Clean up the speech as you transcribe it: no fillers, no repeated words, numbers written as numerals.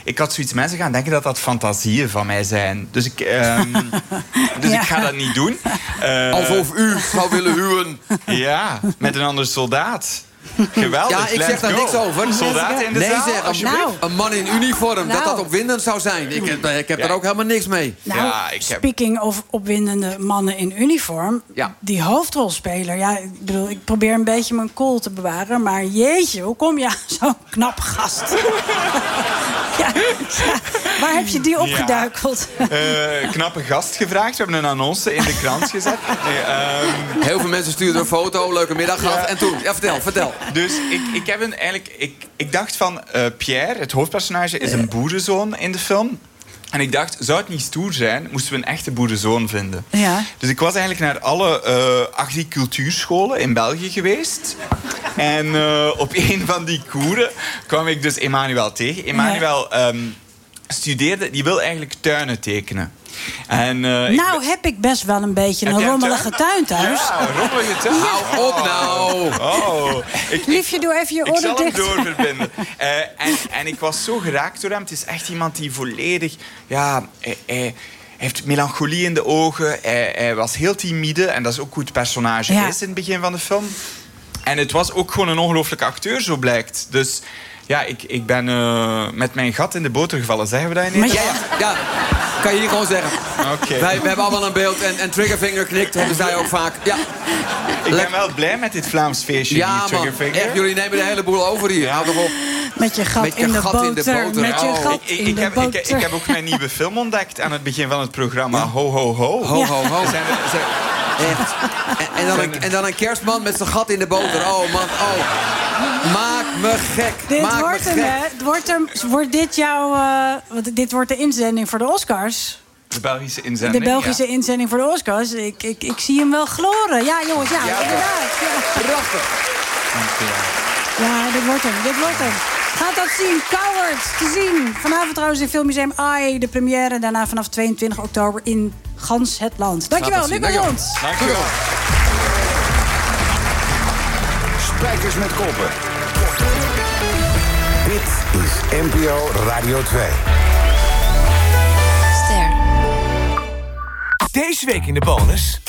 ik had zoiets, mensen gaan denken dat dat fantasieën van mij zijn. Dus ik ga dat niet doen. Alsof u zou willen huwen. Ja, met een andere soldaat. Geweldig, ja, ik zeg daar niks over. Soldaten in de zaal, zeg, alsjeblieft. Een man in uniform, dat opwindend zou zijn. Ik heb daar ook helemaal niks mee. Speaking of opwindende mannen in uniform. Ja. Die hoofdrolspeler. Ja, ik bedoel, ik probeer een beetje mijn cool te bewaren. Maar jeetje, hoe kom je aan zo'n knap gast? Waar heb je die opgeduikeld? Knappe gast gevraagd. We hebben een annonce in de krant gezet. Heel veel mensen stuurden een foto, leuke middag gehad. En toen, vertel. Dus ik dacht van Pierre, het hoofdpersonage, is een boerenzoon in de film. En ik dacht, zou het niet stoer zijn, moesten we een echte boerenzoon vinden. Ja. Dus ik was eigenlijk naar alle agricultuurscholen in België geweest. En op een van die koeren kwam ik dus Emmanuel tegen. Emmanuel studeerde, die wil eigenlijk tuinen tekenen. En, heb ik best wel een beetje een rommelige tuin thuis. Ja, een rommelige tuin. Hou op nou. Liefje, doe even je oren dicht. Ik zal hem doorverbinden. En ik was zo geraakt door hem. Het is echt iemand die volledig... Hij heeft melancholie in de ogen. Hij was heel timide. En dat is ook hoe het personage is in het begin van de film. En het was ook gewoon een ongelooflijke acteur, zo blijkt. Dus ja, ik ben met mijn gat in de boter gevallen. Zeggen we dat in Nederland? Ja, kan je hier gewoon zeggen. Okay. We hebben allemaal een beeld en Triggerfinger knikt, hebben zij ook vaak. Ja. Ik ben wel blij met dit Vlaams feestje, die Triggerfinger. Echt, jullie nemen de hele boel over hier. Hou toch op. Met je gat in de boter. Met je gat in de boter. Ik heb ook mijn nieuwe film ontdekt aan het begin van het programma. Ho, ho, ho. Ho, ho, ho. Echt. En dan een kerstman met zijn gat in de boter. Oh, man. Oh. Maak me gek. Wordt dit jouw... dit wordt de inzending voor de Oscars. De Belgische inzending. De Belgische inzending voor de Oscars. Ik zie hem wel gloren. Ja, jongens, inderdaad. Ja. Prachtig. Ja, dit wordt hem. Gaat dat zien. Cowards te zien. Vanavond trouwens in Filmmuseum AI de première. Daarna vanaf 22 oktober in gans het land. Dankjewel, Luc Rond. Dankjewel. Spijkers met koppen. Dit is NPO Radio 2. Deze week in de bonus...